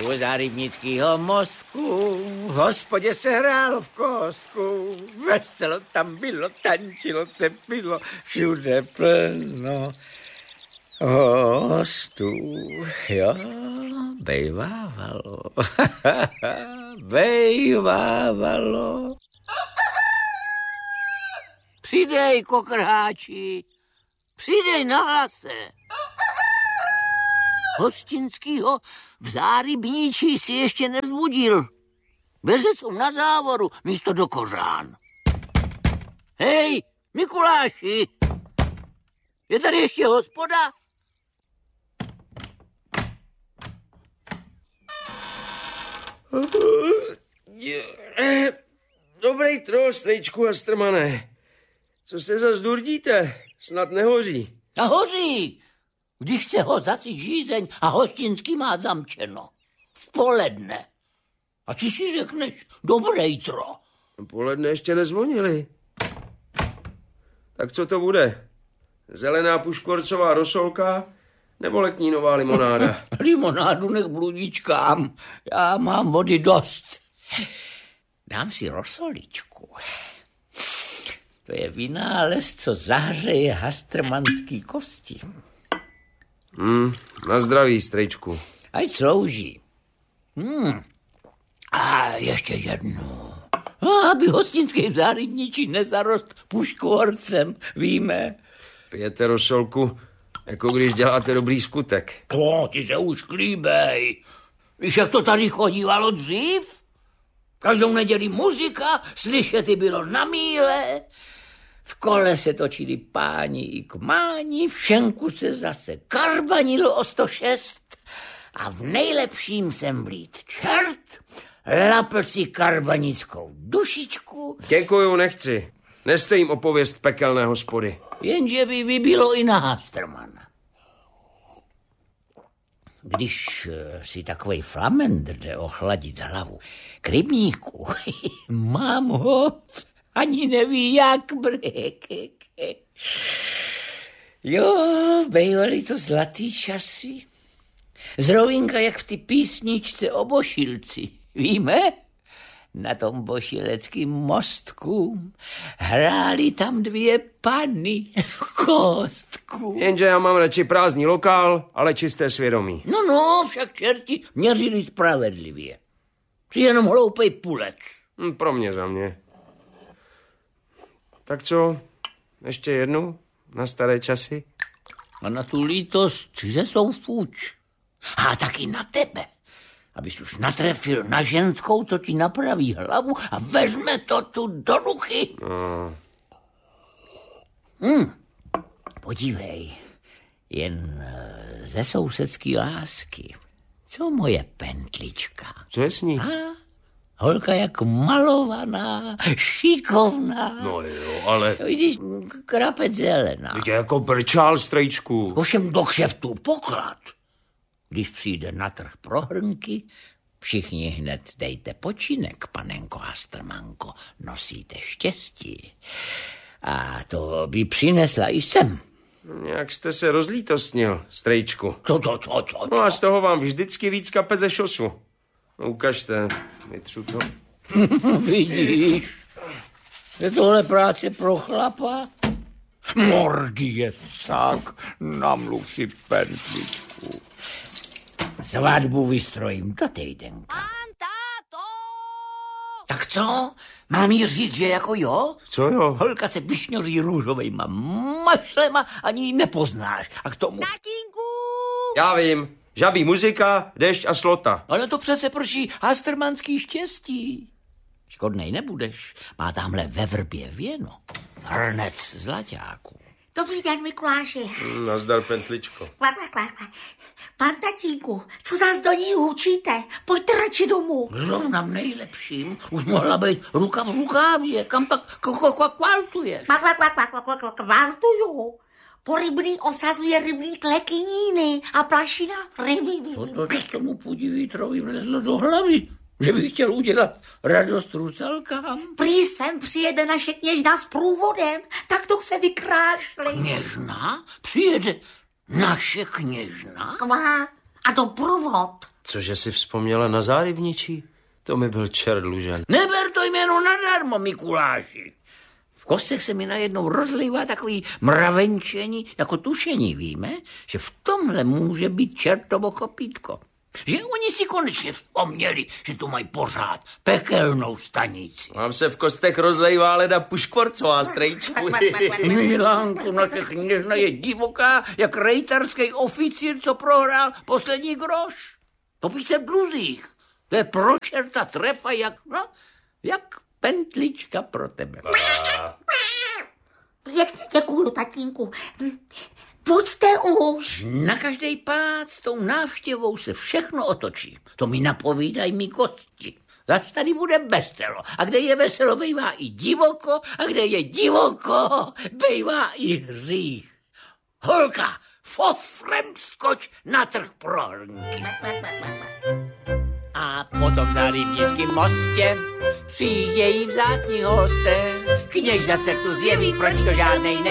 U Zárybnického mostku v hospodě se hrálo v kostku. Veselo tam bylo, tančilo se pilo, všude plno hostů. Jo, bejvávalo. Bejvávalo. Přidej, kokrháči, přidej na hlase. Hostinskýho v Zárybníčí si ještě nevzbudil. Beze jsou na závoru místo do kořán. Hej, Mikuláši, je tady ještě hospoda? Dobrý trol, strejčku Hastrmane. Co se zas durdíte? Snad nehoří. A hoří, když chce ho zasyt žízeň a hostinský má zamčeno. V poledne. A ty si řekneš, dobré jitro. Poledne ještě nezvonili. Tak co to bude? Zelená puškorcová rosolka nebo letnínová limonáda? Limonádu nech bludičkám. Já mám vody dost. Dám si rosoličku. To je vynález, co zahřeje hastrmanský kosti. Na zdraví, strejčku. Ať slouží. A ještě jednu. Aby hostinský v Zárybničí nezarost puškohorcem, víme. Pijete rosolku, jako když děláte dobrý skutek. Ty se už klíbej. Víš, jak to tady chodívalo dřív? Každou neděli muzika, slyšet bylo na míle. V kole se točili páni i kmáni, v šenku se zase karbanilo o 106 a v nejlepším jsem vlít čert, lapl si karbanickou dušičku. Děkuju, nechci. Nestojím o pověst pekelné hospody. Jenže by vybilo i na Hastrmana. Když si takovej flamendr jde ochladit hlavu k rybníku, mám ho, ani neví jak brek. Jo, bejvaly to zlatý časy. Zrovínka jak v ty písničce o Bošilci, víme? Na tom bošileckým mostku hráli tam 2 panny v kostku. Jenže já mám radši prázdný lokál, ale čisté svědomí. No, však čerti měřili spravedlivě. Jsi jenom hloupej pulec. Pro mě za mě. Tak co, ještě jednou? Na staré časy? A na tu lítost, že jsou fuč. A taky na tebe. Abys už natrefil na ženskou, co ti napraví hlavu a vezme to tu do ruchy. Podívej, jen ze sousedský lásky. Co moje pentlička? Co je s ní? Holka jak malovaná, šikovná. No jo, ale... Vidíš, krapec zelená. Je jako brčál, strejčku. Ovšem do kšeftu poklad. Když přijde na trh pro hrnky, všichni hned dejte počinek, panenko Hastrmanko, nosíte štěstí. A to by přinesla i sem. Jak jste se rozlítostnil, strejčku. Co? No a z toho vám vždycky víc kape ze šosu. No, ukažte, vytřu to. Vidíš, je tohle práce pro chlapa? Mordy je sák, namluv si pentličku. Svatbu vystrojím do týdenka. Pán táto! Tak co? Mám jí říct, že jako jo? Co jo? Holka se vyšňoří růžovejma mašlema, ani ji nepoznáš. A k tomu... Tatínku! Já vím. Žabí muzika, dešť a slota. Ale to přece prší hastrmanský štěstí. Škodnej nebudeš. Má tamhle ve vrbě věno. Hrnec zlaťáků. Dobrý den, Mikuláši. Nazdar, pentličko. Pán tatínku, co zás do ní hučíte? Pojďte radši domů. Zrovna v nejlepším. Už mohla být ruka v rukávě. Kam pak kvaltuješ? Kvaltuju. Po rybný osazuje rybník Lekyníny a plašina ryby. To tomu půdivítrovi vlezlo do hlavy, že bych chtěl udělat radost rusalkám. Prý sem přijede naše kněžna s průvodem, tak to se vykrášli. Kněžna? Přijede naše kněžna? A to průvod. Cože si vzpomněla na Zárybničí? To mi byl čert dlužen. Neber to jméno nadarmo, Mikuláši. V kostech se mi najednou rozlívá takový mravenčení jako tušení. Víme, že v tomhle může být čertovo kopítko. Že oni si konečně vzpomněli, že tu mají pořád pekelnou stanici. Vám se v kostech rozlejvá leda puškvorcová, strejčku. Milánku, naše kněžna je divoká, jak rejtarský oficír, co prohrál poslední groš. Topí se v dluzích. To je pro čerta trefa, jak pentlička pro tebe. Pěkně děkuju, tatínku. Pojďte už. Na každý pád s tou návštěvou se všechno otočí. To mi napovídají mý kosti. Zač tady bude veselo. A kde je veselo, bejvá i divoko. A kde je divoko, bejvá i hřích. Holka, fofrem skoč na trh pro hrnky. A potom v Zárybnickém mostě přijíždějí vzácní hosté. Kněžna se tu zjeví, proč to žádnej